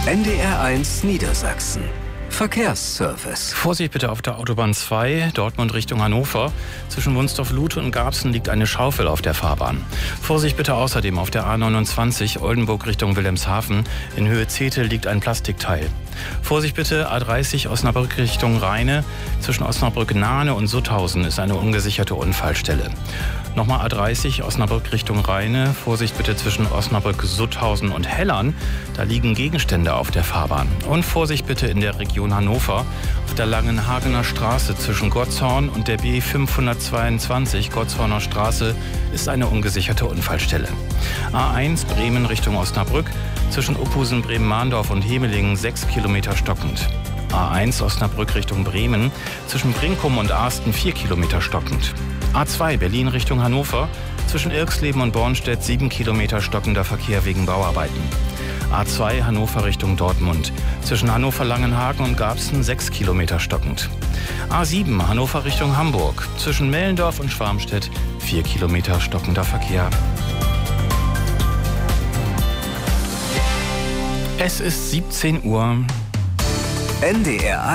NDR1 Niedersachsen. Verkehrsservice. Vorsicht bitte auf der Autobahn 2, Dortmund Richtung Hannover. Zwischen Wunstorf-Lute und Garbsen liegt eine Schaufel auf der Fahrbahn. Vorsicht bitte außerdem auf der A29, Oldenburg Richtung Wilhelmshaven. In Höhe Zetel liegt ein Plastikteil. Vorsicht bitte, A30 Osnabrück Richtung Rheine. Zwischen Osnabrück-Nahne und Sutthausen ist eine ungesicherte Unfallstelle. Nochmal A30 Osnabrück Richtung Rheine. Vorsicht bitte zwischen Osnabrück, Sutthausen und Hellern. Da liegen Gegenstände auf der Fahrbahn. Und Vorsicht bitte in der Region Hannover. Auf der Langenhagener Straße zwischen Gottshorn und der B522 Gottshorner Straße ist eine ungesicherte Unfallstelle. A1 Bremen Richtung Osnabrück. Zwischen Uphusen, Bremen-Mahndorf und Hemelingen 6 Kilometer stockend. A1 Osnabrück Richtung Bremen. Zwischen Brinkum und Arsten 4 Kilometer stockend. A2 Berlin Richtung Hannover. Zwischen Irxleben und Bornstedt 7 Kilometer stockender Verkehr wegen Bauarbeiten. A2 Hannover Richtung Dortmund. Zwischen Hannover-Langenhagen und Garbsen 6 Kilometer stockend. A7 Hannover Richtung Hamburg. Zwischen Mellendorf und Schwarmstedt 4 Kilometer stockender Verkehr. Es ist 17 Uhr. NDR1